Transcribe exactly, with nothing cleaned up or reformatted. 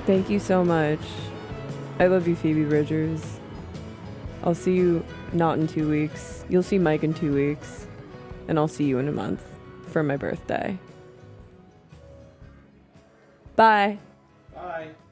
Thank you so much. I love you, Phoebe Bridgers. I'll see you not in two weeks. You'll see Mike in two weeks. And I'll see you in a month for my birthday. Bye. Bye.